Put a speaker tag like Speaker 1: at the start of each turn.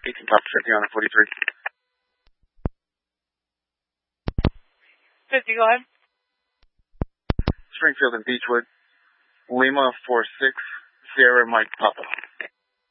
Speaker 1: 18 Papa 50 on 43.
Speaker 2: 50, go ahead.
Speaker 1: Springfield and Beechwood. Lima 46, Sierra Mike Papa.